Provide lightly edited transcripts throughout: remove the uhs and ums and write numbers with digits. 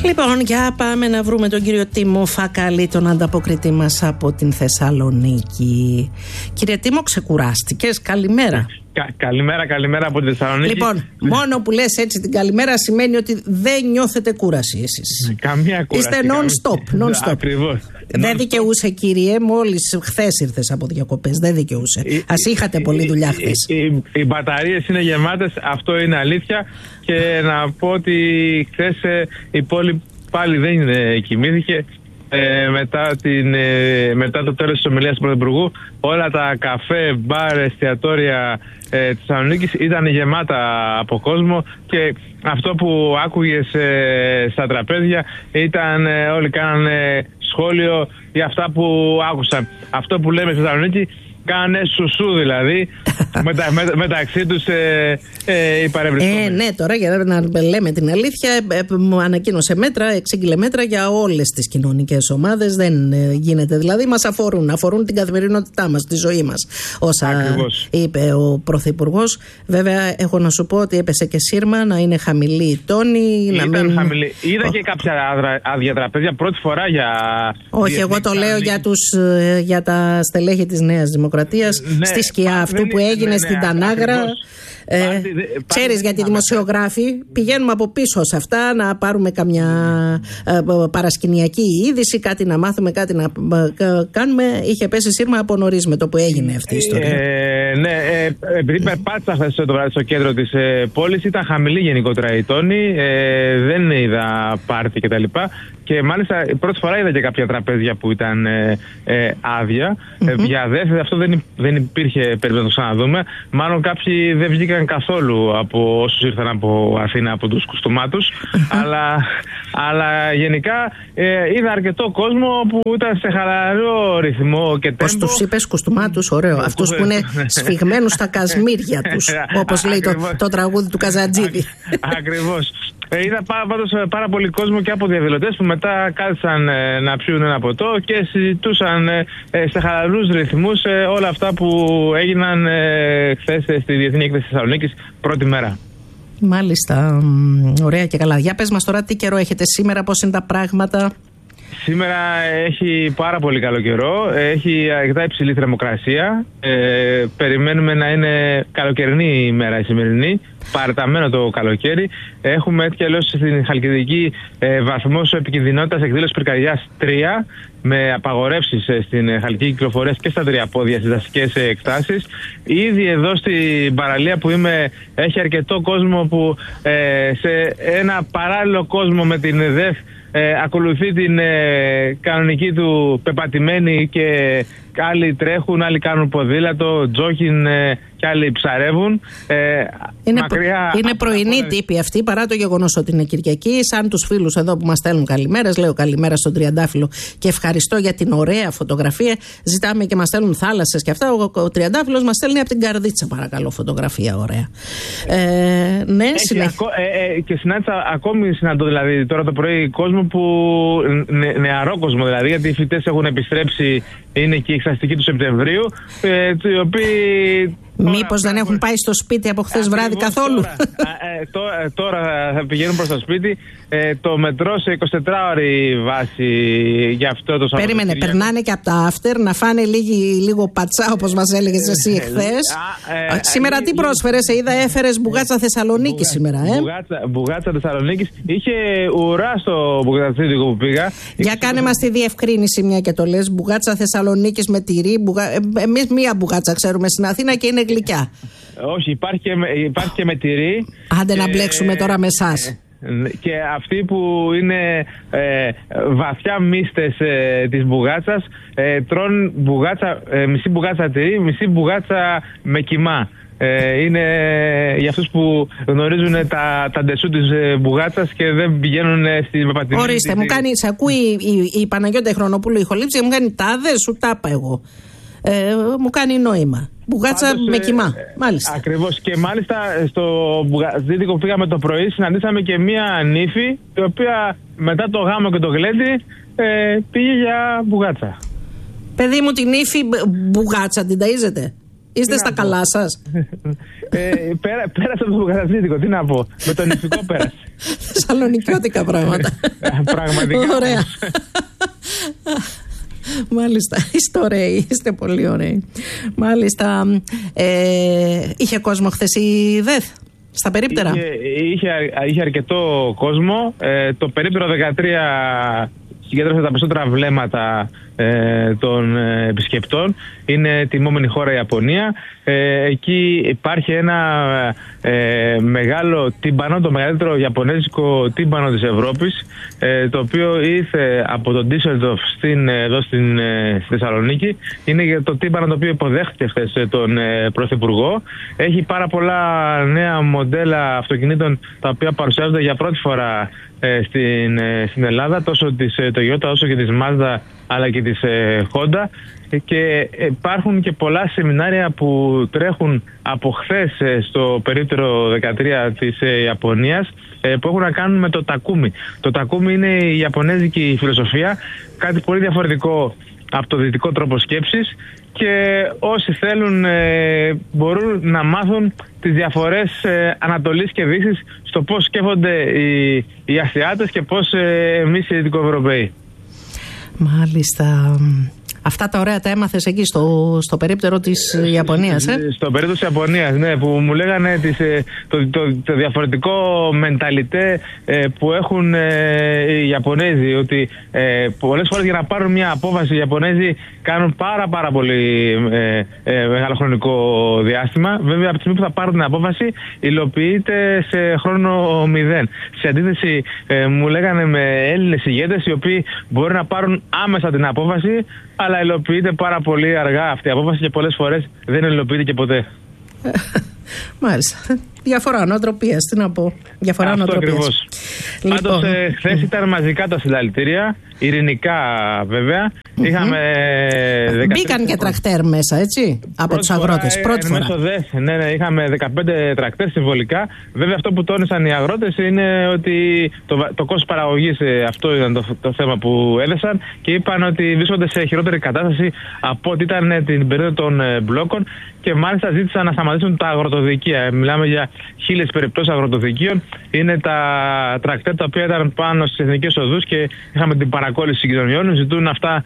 Λοιπόν, για πάμε να βρούμε τον κύριο Τίμο Φακαλή, τον ανταποκριτή μας από την Θεσσαλονίκη. Κύριε Τίμο, ξεκουράστηκες? Καλημέρα. Καλημέρα από τη Θεσσαλονίκη. Λοιπόν, μόνο που λες έτσι την καλημέρα σημαίνει ότι δεν νιώθετε κούραση εσείς. Καμία κούραση. Είστε non-stop. Ακριβώς. Δεν δικαιούσε, κύριε, μόλις χθες ήρθες από διακοπές. Δεν δικαιούσε. Ας είχατε πολλή δουλειά χθες. Οι μπαταρίες είναι γεμάτες, αυτό είναι αλήθεια. Και να πω ότι χθες η πόλη πάλι δεν κοιμήθηκε. Μετά το τέλος της ομιλίας του Πρωθυπουργού, όλα τα καφέ, μπαρ, εστιατόρια της Θεσσαλονίκης ήταν γεμάτα από κόσμο, και αυτό που άκουγες στα τραπέζια ήταν όλοι κάνανε σχόλιο για αυτά που άκουσαν. Αυτό που λέμε στη Θεσσαλονίκη, κάνε σουσού δηλαδή μεταξύ τους οι παρευρισκόμενοι. Ναι, τώρα για να λέμε την αλήθεια, ανακοίνωσε μέτρα, εξήγηλε μέτρα για όλες τις κοινωνικές ομάδες. Δεν γίνεται δηλαδή, μας αφορούν την καθημερινότητά μας, τη ζωή μας, όσα ακριβώς είπε ο Πρωθυπουργός. Βέβαια, έχω να σου πω ότι έπεσε και σύρμα, να είναι χαμηλή η τόνη. Χαμηλή. Είδα και κάποια άδεια τραπέζια πρώτη φορά για. Όχι, εγώ το λέω για τα στελέχη της Νέας Δημοκρατίας, στη σκιά αυτού που έγινε στην Τανάγρα. Ξέρεις, γιατί οι δημοσιογράφοι πηγαίνουμε από πίσω σε αυτά να πάρουμε καμιά παρασκηνιακή είδηση, κάτι να μάθουμε, κάτι να κάνουμε. Είχε πέσει σύρμα από νωρίς με το που έγινε αυτή η ιστορία. Ναι, επειδή περπάτησα χθες το βράδυ στο κέντρο της πόλης, ήταν χαμηλή γενικότερα η τόνη, δεν είδα πάρτι κτλ. Και μάλιστα πρώτη φορά είδα και κάποια τραπέζια που ήταν άδεια. Για δεύτερη, αυτό δεν υπήρχε περίπτωση να το ξαναδούμε. Μάλλον κάποιοι δεν βγήκαν καθόλου από όσους ήρθαν από Αθήνα, από τους κουστούμάτους. Αλλά γενικά είδα αρκετό κόσμο που ήταν σε χαλαρό ρυθμό και τέμπο. Πώς τους είπες κουστούμάτους? Ωραίο. Αυτούς που είναι σφιγμένους στα κασμίρια τους, όπως λέει το τραγούδι του Καζατζίδη. Ακριβώς. Είδα πάντως πάρα πολύ κόσμο και από διαδηλωτές που μετά κάθισαν να πιούν ένα ποτό και συζητούσαν σε χαλαρούς ρυθμούς όλα αυτά που έγιναν χθες στη Διεθνή Έκθεση Θεσσαλονίκης πρώτη μέρα. Μάλιστα. Ωραία και καλά. Για πες μας τώρα τι καιρό έχετε σήμερα, πώς είναι τα πράγματα? Σήμερα έχει πάρα πολύ καλό καιρό, έχει αρκετά υψηλή θερμοκρασία, περιμένουμε να είναι καλοκαιρινή ημέρα η σημερινή, παραταμένο το καλοκαίρι. Έχουμε έτσι κι αλλιώς στην Χαλκιδική βαθμός επικινδυνότητας εκδήλωση πυρκαγιάς 3, με απαγορεύσεις στην χαλκιδική κυκλοφορία και στα τριαπόδια στις δασικές εκτάσεις. Ήδη εδώ στην παραλία που είμαι έχει αρκετό κόσμο που σε ένα παράλληλο κόσμο με την ΔΕΘ ακολουθεί την κανονική του πεπατημένη, και άλλοι τρέχουν, άλλοι κάνουν ποδήλατο, τζόκιν και άλλοι ψαρεύουν. Είναι πρωινή τύποι αυτοί, παρά το γεγονός ότι είναι Κυριακή. Σαν τους φίλους εδώ που μας στέλνουν καλημέρες, λέω καλημέρα στον Τριαντάφυλλο και ευχαριστώ για την ωραία φωτογραφία. Ζητάμε και μας στέλνουν θάλασσες και αυτά. Ο Τριαντάφυλλος μας στέλνει από την Καρδίτσα, παρακαλώ, φωτογραφία ωραία. Ναι, και συναντώ δηλαδή τώρα το πρωί κόσμο που νεαρό κόσμο δηλαδή, γιατί οι φοιτές έχουν επιστρέψει, είναι και η εξαστική του Σεπτεμβρίου, οι οποίοι μήπως δεν έχουν πάει στο σπίτι από χθες βράδυ καθόλου? Τώρα θα πηγαίνουν προς το σπίτι. Το μετρό σε 24ωρη βάση για αυτό το Σαββατοκύριακο. Περίμενε, περνάνε και από τα after να φάνε λίγο πατσά, όπως μας έλεγες εσύ εχθές. Σήμερα τι πρόσφερες? Είδα έφερες μπουγάτσα Θεσσαλονίκη σήμερα. Μπουγάτσα Θεσσαλονίκης. Είχε ουρά στο μπουγατσίδικο που πήγα. Για κάνε μας τη διευκρίνηση, μια και το λες. Μπουγάτσα Θεσσαλονίκης με τυρί. Εμείς μία μπουγάτσα ξέρουμε στην Αθήνα και είναι γλυκιά. Όχι, υπάρχει και με τυρί. Άντε να μπλέξουμε τώρα με εσάς. Και αυτοί που είναι βαθιά μύστες της μπουγάτσας τρώνε μισή μπουγάτσα τυρί, μισή μπουγάτσα με κιμά. Είναι για αυτούς που γνωρίζουν τα ντεσού της μπουγάτσας και δεν πηγαίνουν στη πεπατημένη. Ορίστε, σε ακούει η Παναγιώτα Χρονοπούλου η χολήψη και μου κάνει τάδε, σου τα είπα εγώ. Μου κάνει νόημα. Μπουγάτσα με κιμά, μάλιστα. Ακριβώς. Και μάλιστα στο μπουγατζίδικο που πήγαμε το πρωί, συναντήσαμε και μία νύφη, η οποία μετά το γάμο και το γλέντι πήγε για μπουγάτσα. Παιδί μου, την νύφη μπουγάτσα την ταΐζετε? Είστε στα καλά σας? Πέρασε το καταστροφικό, τι να πω. Με το νηφικό πέρασε. Θεσσαλονικιώτικα πράγματα. Πραγματικά. Ωραία. Μάλιστα, είστε ωραίοι, είστε πολύ ωραίοι. Μάλιστα, είχε κόσμο χθες η ΔΕΘ στα περίπτερα? Είχε αρκετό κόσμο. Το περίπτερο 13 συγκέντρωσε τα περισσότερα βλέμματα των επισκεπτών. Είναι τιμόμενη χώρα η Ιαπωνία. Εκεί υπάρχει ένα μεγάλο τύμπανο, το μεγαλύτερο ιαπωνέζικο τύμπανο της Ευρώπης, το οποίο ήρθε από τον Ντίσσελντορφ εδώ στην Θεσσαλονίκη. Είναι το τύμπανο το οποίο υποδέχτηκε χθες τον Πρωθυπουργό. Έχει πάρα πολλά νέα μοντέλα αυτοκινήτων τα οποία παρουσιάζονται για πρώτη φορά στην Ελλάδα, τόσο της Toyota όσο και της Mazda αλλά και της Honda, και υπάρχουν και πολλά σεμινάρια που τρέχουν από χθες στο περίπτερο 13 της Ιαπωνίας που έχουν να κάνουν με το τακούμι. Το τακούμι είναι η ιαπωνέζικη φιλοσοφία, κάτι πολύ διαφορετικό από το δυτικό τρόπο σκέψης, και όσοι θέλουν μπορούν να μάθουν τις διαφορές Ανατολής και Δύσης στο πώς σκέφτονται οι Ασιάτες και πώς εμείς οι Δυτικοευρωπαίοι. Μάλιστα. Αυτά τα ωραία τα έμαθες εκεί στο περίπτερο της Ιαπωνίας, Στο περίπτερο της Ιαπωνίας, ναι, που μου λέγανε το διαφορετικό μενταλιτέ που έχουν οι Ιαπωνέζοι, ότι πολλές φορές για να πάρουν μια απόφαση οι Ιαπωνέζοι κάνουν πάρα πολύ μεγάλο χρονικό διάστημα. Βέβαια, από τη στιγμή που θα πάρουν την απόφαση υλοποιείται σε χρόνο 0. Σε αντίθεση, μου λέγανε με Έλληνες ηγέτες, οι οποίοι μπορεί να πάρουν άμεσα την απόφαση, αλλά υλοποιείται πάρα πολύ αργά αυτή η απόφαση και πολλές φορές δεν υλοποιείται και ποτέ. Μάλιστα. Διαφορά νοοτροπίας, τι να πω. Διαφορά νοοτροπίας. Αυτό ακριβώς. Λοιπόν. Πάντως χθες ήταν μαζικά τα συλλαλητήρια, ειρηνικά βέβαια. Μπήκαν και τρακτέρ μέσα, έτσι, από τους αγρότες. Πρώτη φορά. Ναι, είχαμε 15 τρακτέρ συμβολικά. Βέβαια, αυτό που τόνισαν οι αγρότες είναι ότι το κόστος παραγωγής, αυτό ήταν το θέμα που έδεσαν, και είπαν ότι βρίσκονται σε χειρότερη κατάσταση από ό,τι ήταν την περίοδο των μπλόκων, και μάλιστα ζήτησαν να σταματήσουν τα αγροτοδικεία. Μιλάμε για 1000 περιπτώσεις αγροτοδικείων. Είναι τα τρακτέρ τα οποία ήταν πάνω στις εθνικές οδούς και είχαμε την παρακόλληση συγκοινωνιών. Ζητούν αυτά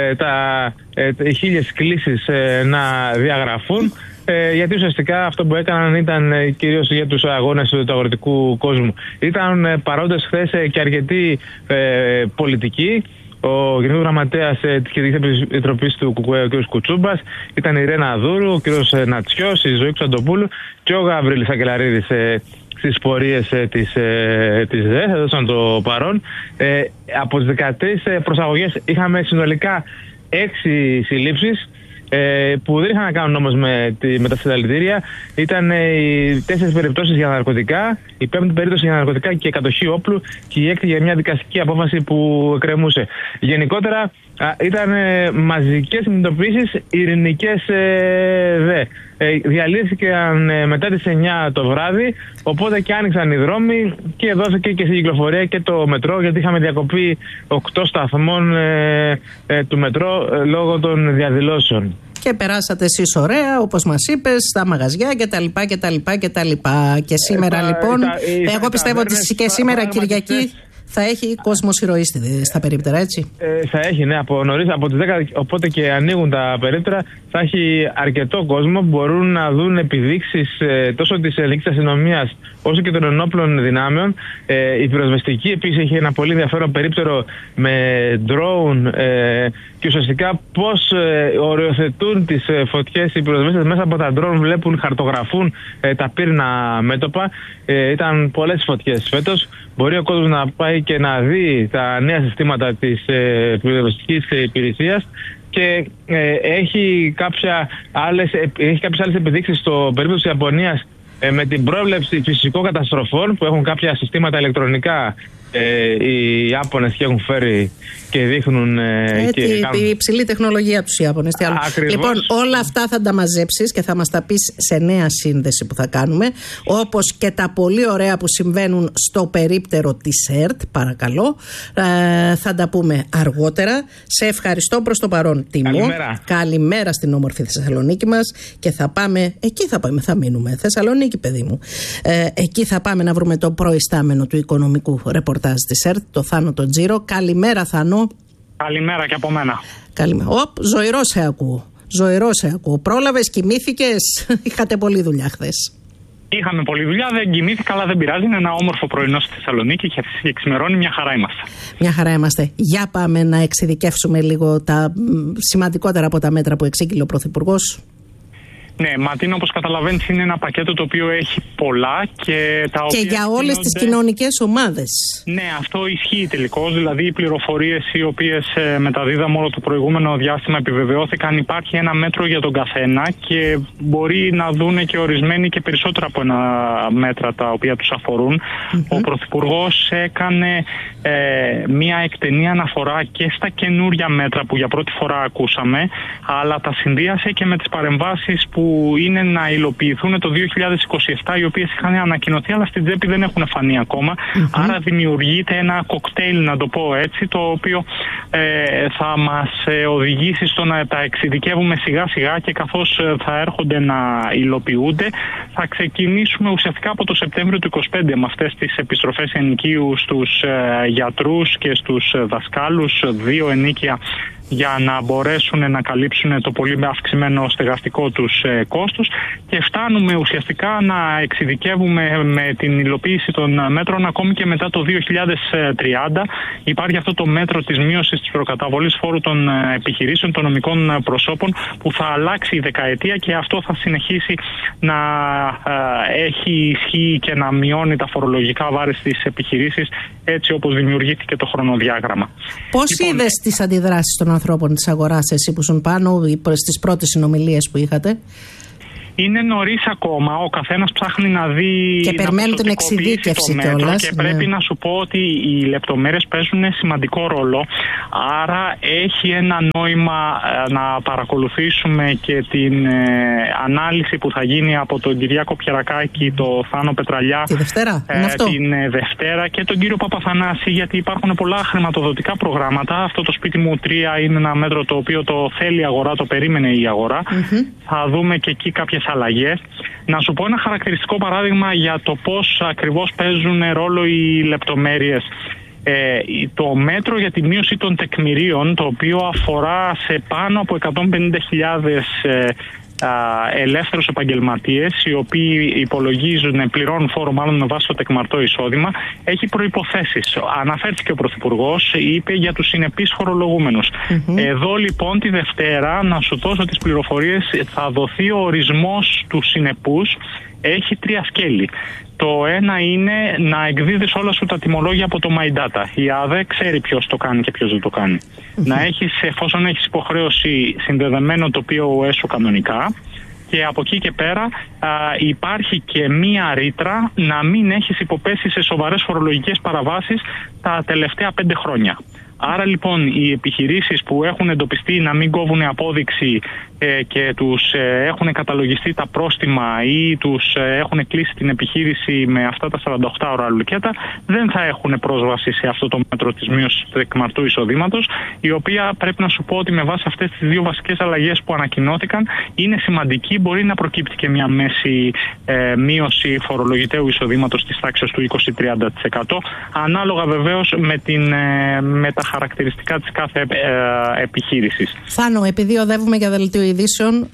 οι 1000 κλήσεις να διαγραφούν, γιατί ουσιαστικά αυτό που έκαναν ήταν κυρίως για τους αγώνες του αγροτικού κόσμου. Ήταν παρόντες χθες και αρκετοί πολιτικοί. Ο Γενικός Γραμματέας της Κεντρικής Επιτροπής του ΚΚΕ, ο κ. Κουτσούμπας, ήταν η Ρένα Δούρου, ο κ. Νατσιός, η Ζωή Ξαντοπούλου και ο Γαβρίλης Ακελαρίδης στις πορείες της ΔΕΘ, έδωσαν το παρόν. Από τις 13 προσαγωγές είχαμε συνολικά 6 συλλήψεις, που δεν είχαν να κάνουν όμως με τα συλλαλητήρια. Ήταν οι 4 περιπτώσεις για ναρκωτικά, η 5η περίπτωση για ναρκωτικά και κατοχή όπλου, και η 6η για μια δικαστική απόφαση που εκκρεμούσε. Γενικότερα ήταν μαζικές συνειδητοποιήσεις, ειρηνικές δε. Διαλύθηκαν μετά τις 9 το βράδυ, οπότε και άνοιξαν οι δρόμοι και δόθηκε και στην κυκλοφορία και το μετρό, γιατί είχαμε διακοπή 8 σταθμών του μετρό λόγω των διαδηλώσεων. Και περάσατε εσείς ωραία, όπως μας είπες, στα μαγαζιά κτλ. Και σήμερα λοιπόν, εγώ πιστεύω ότι και σήμερα Κυριακή θα έχει κόσμος ηρωής στα περίπτερα, έτσι. Θα έχει, ναι, από νωρίς, από τις 10, οπότε και ανοίγουν τα περίπτερα, θα έχει αρκετό κόσμο που μπορούν να δουν επιδείξεις τόσο της ελληνικής αστυνομίας όσο και των ενόπλων δυνάμεων. Η πυροσβεστική επίσης έχει ένα πολύ ενδιαφέρον περίπτερο με drone, και ουσιαστικά πώς οριοθετούν τις φωτιές οι πυροσβέστες μέσα από τα drone, βλέπουν, χαρτογραφούν τα πύρνα μέτωπα. Ήταν πολλές φωτιές φέτος. Μπορεί ο κόσμος να πάει και να δει τα νέα συστήματα της πυροσβεστικής υπηρεσίας, και έχει κάποιες άλλες επιδείξεις στο περίπτωση της Ιαπωνίας, με την πρόβλεψη φυσικών καταστροφών που έχουν κάποια συστήματα ηλεκτρονικά οι Ιάπωνες και έχουν φέρει και δείχνουν. Η υψηλή τεχνολογία τους οι Ιάπωνες. Λοιπόν, όλα αυτά θα τα μαζέψεις και θα μας τα πεις σε νέα σύνδεση που θα κάνουμε. Όπως και τα πολύ ωραία που συμβαίνουν στο περίπτερο της ΕΡΤ, παρακαλώ. Θα τα πούμε αργότερα. Σε ευχαριστώ προς το παρόν, Τίμο. Καλημέρα στην όμορφη Θεσσαλονίκη μας. Και θα πάμε. Εκεί θα πάμε, θα μείνουμε. Θεσσαλονίκη, παιδί μου. Εκεί θα πάμε να βρούμε το προϊστάμενο του οικονομικού ρεπορτάζ της ΕΡΤ, το Θάνο τον Τζίρο. Καλημέρα, Θάνο. Καλημέρα και από μένα. Καλημέρα. Ζωηρό σε ακούω. Ζωηρό σε ακούω. Πρόλαβες, κοιμήθηκες? Είχατε πολλή δουλειά χθες? Είχαμε πολλή δουλειά, δεν κοιμήθηκα, αλλά δεν πειράζει. Είναι ένα όμορφο πρωινό στη Θεσσαλονίκη και ξημερώνει, μια χαρά είμαστε. Μια χαρά είμαστε. Για πάμε να εξειδικεύσουμε λίγο τα σημαντικότερα από τα μέτρα που εξήγηλε ο Πρωθυπουργός. Ναι, Ματίνα, όπως καταλαβαίνεις, είναι ένα πακέτο το οποίο έχει πολλά και τα οποία. Και για όλες τις κοινωνικές ομάδες. Ναι, αυτό ισχύει τελικώς. Δηλαδή, οι πληροφορίες οι οποίες μεταδίδαμε όλο το προηγούμενο διάστημα επιβεβαιώθηκαν. Υπάρχει ένα μέτρο για τον καθένα και μπορεί να δούνε και ορισμένοι και περισσότερα από ένα μέτρα τα οποία τους αφορούν. Ο Πρωθυπουργός έκανε μία εκτενή αναφορά και στα καινούρια μέτρα που για πρώτη φορά ακούσαμε, αλλά τα συνδύασε και με τις παρεμβάσεις που είναι να υλοποιηθούν το 2027, οι οποίες είχαν ανακοινωθεί αλλά στην τσέπη δεν έχουν φανεί ακόμα. Άρα δημιουργείται ένα κοκτέιλ, να το πω έτσι, το οποίο θα μας οδηγήσει στο να τα εξειδικεύουμε σιγά σιγά και καθώς θα έρχονται να υλοποιούνται θα ξεκινήσουμε ουσιαστικά από το Σεπτέμβριο του 2025 με αυτές τις επιστροφές ενοικίου στους γιατρούς και στους δασκάλους, 2 ενίκια για να μπορέσουν να καλύψουν το πολύ αυξημένο στεγαστικό τους κόστος και φτάνουμε ουσιαστικά να εξειδικεύουμε με την υλοποίηση των μέτρων ακόμη και μετά το 2030. Υπάρχει αυτό το μέτρο της μείωσης της προκαταβολής φόρου των επιχειρήσεων των νομικών προσώπων που θα αλλάξει η δεκαετία και αυτό θα συνεχίσει να έχει ισχύ και να μειώνει τα φορολογικά βάρη στις επιχειρήσεις έτσι όπως δημιουργήθηκε το χρονοδιάγραμμα. Πώς είδες τις αντιδράσεις των ανθρώπων της αγοράς, εσύ που ήσουν πάνω στις πρώτες συνομιλίες που είχατε? Είναι νωρίς ακόμα, ο καθένας ψάχνει να δει και περιμένουν την εξειδίκευση κιόλας. Και πρέπει να σου πω ότι οι λεπτομέρειες παίζουν σημαντικό ρόλο. Άρα έχει ένα νόημα να παρακολουθήσουμε και την ανάλυση που θα γίνει από τον Κυριάκο Πιερακάκη, το Θάνο Πετραλιά τη Δευτέρα, την Δευτέρα και τον κύριο Παπαθανάση, γιατί υπάρχουν πολλά χρηματοδοτικά προγράμματα. Αυτό το σπίτι μου 3 είναι ένα μέτρο το οποίο το θέλει η αγορά, το περίμενε η αγορά. Θα δούμε και εκεί κάποιες αλλαγές. Να σου πω ένα χαρακτηριστικό παράδειγμα για το πώς ακριβώς παίζουν ρόλο οι λεπτομέρειες. Το μέτρο για τη μείωση των τεκμηρίων, το οποίο αφορά σε πάνω από 150.000 ελεύθερους επαγγελματίες οι οποίοι πληρώνουν φόρο μάλλον με βάση το τεκμαρτό εισόδημα, έχει προϋποθέσεις. Αναφέρθηκε ο Πρωθυπουργός, είπε για τους συνεπείς φορολογούμενους. Εδώ λοιπόν τη Δευτέρα, να σου δώσω τις πληροφορίες, θα δοθεί ο ορισμός του συνεπούς. Έχει 3 σκέλη. Το ένα είναι να εκδίδεις όλα σου τα τιμολόγια από το My Data. Η ΑΔΕ ξέρει ποιος το κάνει και ποιος δεν το κάνει. Να έχεις, εφόσον έχεις υποχρέωση, συνδεδεμένο το POS σου κανονικά. Και από εκεί και πέρα υπάρχει και μία ρήτρα να μην έχεις υποπέσει σε σοβαρές φορολογικές παραβάσεις τα τελευταία 5 χρόνια. Άρα λοιπόν οι επιχειρήσεις που έχουν εντοπιστεί να μην κόβουν απόδειξη και τους έχουν καταλογιστεί τα πρόστιμα ή τους έχουν κλείσει την επιχείρηση με αυτά τα 48 ώρα λουκέτα, δεν θα έχουν πρόσβαση σε αυτό το μέτρο της μείωσης του τεκμαρτού εισοδήματος, η οποία πρέπει να σου πω ότι με βάση αυτές τις 2 βασικές αλλαγές που ανακοινώθηκαν είναι σημαντική. Μπορεί να προκύπτει και μια μέση μείωση φορολογητέου εισοδήματος της τάξης του 20-30%, ανάλογα βεβαίως με τα χαρακτηριστικά της κάθε επιχείρησης. Θάνο, επειδή οδεύουμε για δελτίο ειδήσεων,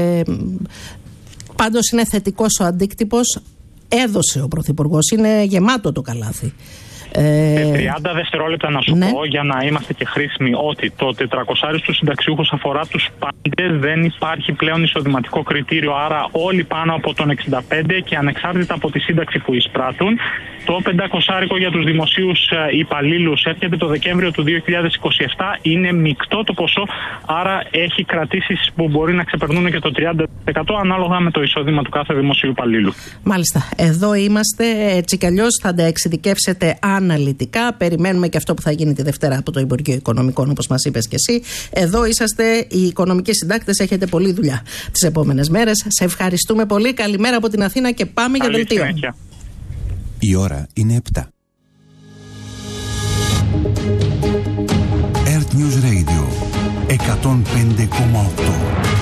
πάντως είναι θετικός ο αντίκτυπος. Έδωσε ο Πρωθυπουργός, είναι γεμάτο το καλάθι. 30 δευτερόλεπτα να σου πω για να είμαστε και χρήσιμοι, ότι το 400 στους συνταξιούχους αφορά τους πάντες, δεν υπάρχει πλέον εισοδηματικό κριτήριο, άρα όλοι πάνω από τον 65 και ανεξάρτητα από τη σύνταξη που εισπράττουν. Το 500 για τους δημοσίους υπαλλήλους έρχεται το Δεκέμβριο του 2027, είναι μεικτό το ποσό, άρα έχει κρατήσεις που μπορεί να ξεπερνούν και το 30% ανάλογα με το εισόδημα του κάθε δημοσίου υπαλλήλου. Μάλιστα, εδώ είμαστε, έτσι κι αλλιώς θα τα εξειδικεύσετε αν αναλυτικά. Περιμένουμε και αυτό που θα γίνει τη Δευτέρα από το Υπουργείο Οικονομικών, όπως μας είπες και εσύ. Εδώ είσαστε οι οικονομικοί συντάκτες, έχετε πολλή δουλειά τις επόμενες μέρες. Σε ευχαριστούμε πολύ. Καλημέρα από την Αθήνα και πάμε για δελτίο. Η ώρα είναι 7. Earth News Radio 105,8.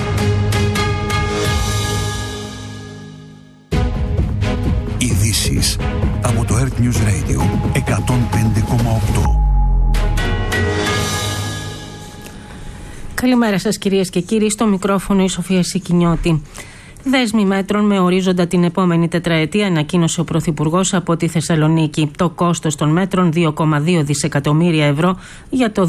Ειδήσεις από το Earth News Radio 105,8. Καλημέρα σας κυρίες και κύριοι, στο μικρόφωνο η Σοφία Σικινιώτη. Δέσμη μέτρων με ορίζοντα την επόμενη τετραετία, ανακοίνωσε ο Πρωθυπουργός από τη Θεσσαλονίκη. Το κόστος των μέτρων 2,2 δισεκατομμύρια ευρώ για το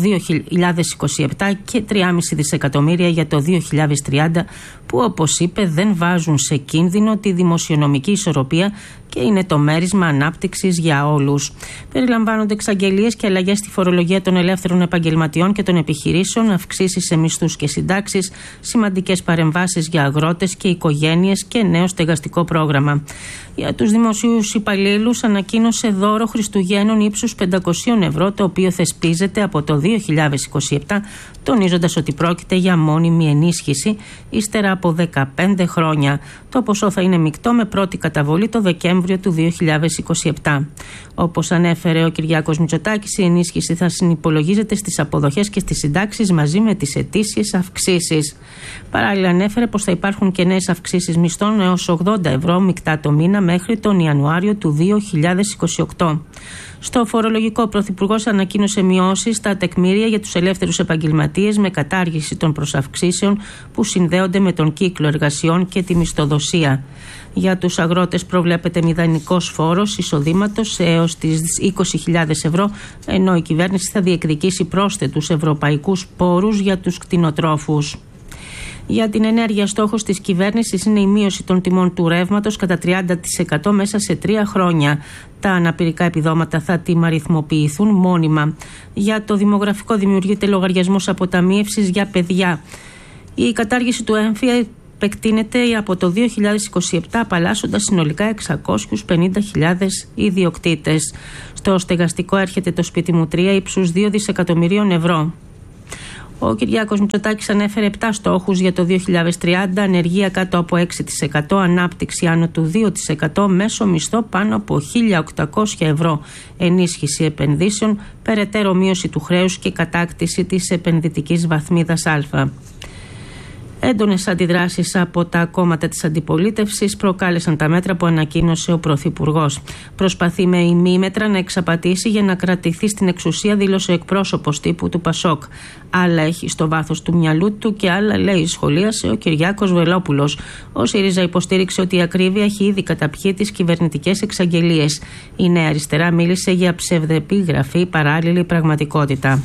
2027 και 3,5 δισεκατομμύρια για το 2030, που όπως είπε δεν βάζουν σε κίνδυνο τη δημοσιονομική ισορροπία και είναι το μέρισμα ανάπτυξης για όλους. Περιλαμβάνονται εξαγγελίες και αλλαγές στη φορολογία των ελεύθερων επαγγελματιών και των επιχειρήσεων, αυξήσεις σε μισθούς και συντάξεις, σημαντικές παρεμβάσεις για αγρότες και οικογένειες και νέο στεγαστικό πρόγραμμα. Για τους δημοσίους υπαλλήλους ανακοίνωσε δώρο Χριστουγέννων ύψους 500 ευρώ, το οποίο θεσπίζεται από το 2027, τονίζοντας ότι πρόκειται για μόνιμη ενίσχυση ύστερα από 15 χρόνια. Το ποσό θα είναι μεικτό με πρώτη καταβολή το Δεκέμβριο του 2027. Όπως ανέφερε ο Κυριάκος Μητσοτάκης, η ενίσχυση θα συνυπολογίζεται στις αποδοχές και στις συντάξεις μαζί με τις ετήσιες αυξήσεις. Παράλληλα, ανέφερε πως θα υπάρχουν και νέες αυξήσεις μισθών έως 80 ευρώ μεικτά το μήνα μέχρι τον Ιανουάριο του 2028. Στο φορολογικό, ο Πρωθυπουργός ανακοίνωσε μειώσεις στα τεκμήρια για τους ελεύθερους επαγγελματίες με κατάργηση των προσαυξήσεων που συνδέονται με τον κύκλο εργασιών και τη μισθοδοσία. Για τους αγρότες προβλέπεται μηδενικός φόρος εισοδήματος έως τις 20.000 ευρώ, ενώ η κυβέρνηση θα διεκδικήσει πρόσθετους ευρωπαϊκούς πόρους για τους κτηνοτρόφους. Για την ενέργεια, στόχος της κυβέρνησης είναι η μείωση των τιμών του ρεύματος κατά 30% μέσα σε 3 χρόνια. Τα αναπηρικά επιδόματα θα τιμαριθμοποιηθούν μόνιμα. Για το δημογραφικό, δημιουργείται λογαριασμός αποταμίευσης για παιδιά. Η κατάργηση του έμφυα επεκτείνεται από το 2027, απαλλάσσοντας συνολικά 650.000 ιδιοκτήτες. Στο στεγαστικό έρχεται το σπίτι μου 3 ύψους 2 δισεκατομμυρίων ευρώ. Ο Κυριάκος Μητσοτάκης ανέφερε 7 στόχους για το 2030, ανεργία κάτω από 6%, ανάπτυξη άνω του 2%, μέσο μισθό πάνω από 1.800 ευρώ, ενίσχυση επενδύσεων, περαιτέρω μείωση του χρέους και κατάκτηση της επενδυτικής βαθμίδας Α. Έντονες αντιδράσεις από τα κόμματα της αντιπολίτευσης προκάλεσαν τα μέτρα που ανακοίνωσε ο Πρωθυπουργός. Προσπαθεί με ημίμετρα να εξαπατήσει για να κρατηθεί στην εξουσία, δήλωσε ο εκπρόσωπος τύπου του Πασόκ. Άλλα έχει στο βάθος του μυαλού του και άλλα, λέει, σχολίασε ο Κυριάκος Βελόπουλος. Ο ΣΥΡΙΖΑ υποστήριξε ότι η ακρίβεια έχει ήδη καταπιεί τις κυβερνητικές εξαγγελίες. Η Νέα Αριστερά μίλησε για ψευδεπίγραφη παράλληλη πραγματικότητα.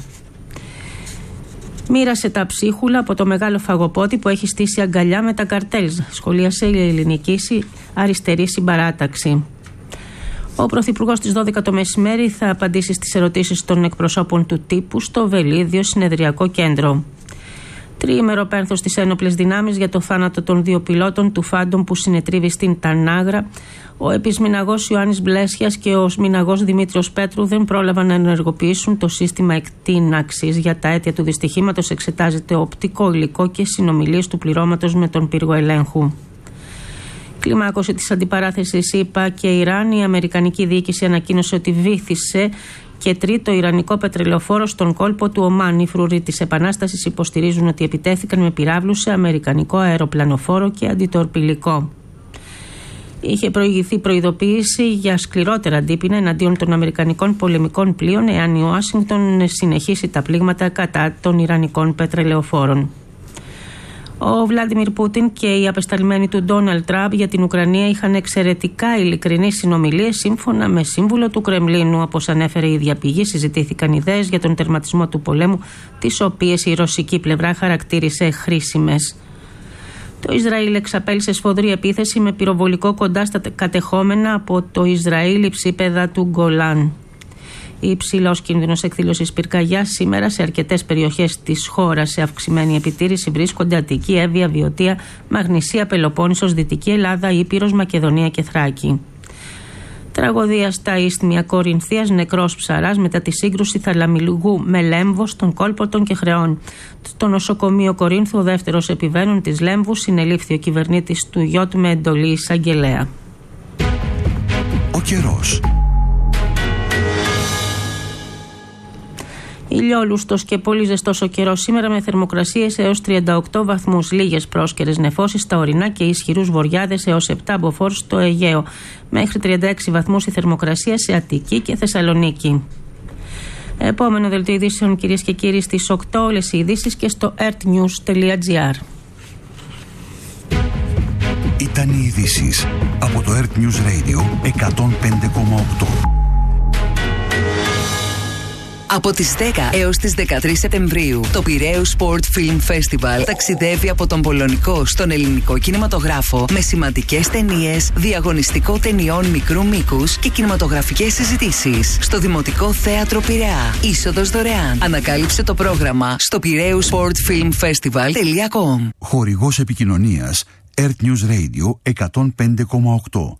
Μοίρασε τα ψίχουλα από το μεγάλο φαγοπότη που έχει στήσει αγκαλιά με τα καρτέλ, σχολίασε η ελληνική αριστερή συμπαράταξη. Ο Πρωθυπουργός στις 12 το μεσημέρι θα απαντήσει στις ερωτήσεις των εκπροσώπων του τύπου στο Βελίδιο Συνεδριακό Κέντρο. Τριήμερο πένθος στις ένοπλες δυνάμεις για το θάνατο των 2 πιλότων του Φάντομ που συνετρίβει στην Τανάγρα. Ο επισμηναγός Ιωάννης Μπλέσιας και ο μηναγός Δημήτριος Πέτρου δεν πρόλαβαν να ενεργοποιήσουν το σύστημα εκτείναξης. Για τα αίτια του δυστυχήματος εξετάζεται οπτικό υλικό και συνομιλίες του πληρώματος με τον πύργο ελέγχου. Κλιμάκωση της αντιπαράθεσης ΗΠΑ και Ιράν. Η αμερικανική διοίκηση ανακοίνωσε ότι βύθισε και 3ο ιρανικό πετρελαιοφόρο στον κόλπο του Ομάν. Οι φρουροί της Επανάστασης υποστηρίζουν ότι επιτέθηκαν με πυράβλους σε αμερικανικό αεροπλανοφόρο και αντιτορπιλικό. Είχε προηγηθεί προειδοποίηση για σκληρότερα αντίπεινα εναντίον των αμερικανικών πολεμικών πλοίων εάν η Ουάσιγκτον συνεχίσει τα πλήγματα κατά των ιρανικών πετρελαιοφόρων. Ο Βλάντιμιρ Πούτιν και οι απεσταλμένοι του Ντόναλντ Τραμπ για την Ουκρανία είχαν εξαιρετικά ειλικρινείς συνομιλίες σύμφωνα με σύμβουλο του Κρεμλίνου. Όπως ανέφερε η ίδια πηγή, συζητήθηκαν ιδέες για τον τερματισμό του πολέμου, τις οποίες η ρωσική πλευρά χαρακτήρισε χρήσιμες. Το Ισραήλ εξαπέλυσε σφοδρή επίθεση με πυροβολικό κοντά στα κατεχόμενα από το Ισραήλ υψίπεδα του Γκολάν. Υψηλός κίνδυνος εκδήλωσης πυρκαγιάς σήμερα σε αρκετές περιοχές της χώρας. Σε αυξημένη επιτήρηση βρίσκονται Αττική, Εύβοια, Βιωτία, Μαγνησία, Πελοπόννησος, Δυτική Ελλάδα, Ήπειρος, Μακεδονία και Θράκη. Τραγωδία στα Ισθμία Κορινθίας, νεκρός ψαράς μετά τη σύγκρουση θαλαμιλουγού με Λέμβο στον κόλπο των Κεχρεών. Στο νοσοκομείο Κορίνθου, ο δεύτερος επιβαίνων της Λέμβου συνελήφθη ο κυβερνήτης του ΙΟΤ με εντολή εισαγγελέα. Ο καιρός. Ηλιόλουστος και πολύ ζεστός ο καιρός σήμερα, με θερμοκρασίες έως 38 βαθμούς. Λίγες πρόσκαιρες νεφώσεις στα ορεινά και ισχυρούς βοριάδες έως 7 μποφόρ στο Αιγαίο. Μέχρι 36 βαθμούς η θερμοκρασία σε Αττική και Θεσσαλονίκη. Επόμενο δελτίο ειδήσεων, κυρίες και κύριοι, στις 8. Όλες οι ειδήσεις και στο earthnews.gr. Ήταν οι ειδήσεις από το Earth News Radio 105,8. Από τις 10 έως τις 13 Σεπτεμβρίου, το Πειραίους Sport Film Festival ταξιδεύει από τον πολωνικό στον ελληνικό κινηματογράφο με σημαντικές ταινίες, διαγωνιστικό ταινιών μικρού μήκους και κινηματογραφικές συζητήσεις στο Δημοτικό Θέατρο Πειραιά. Είσοδος δωρεάν. Ανακάλυψε το πρόγραμμα στο piraeussportfilmfestival.com. Χορηγός επικοινωνίας Earth News Radio 105,8.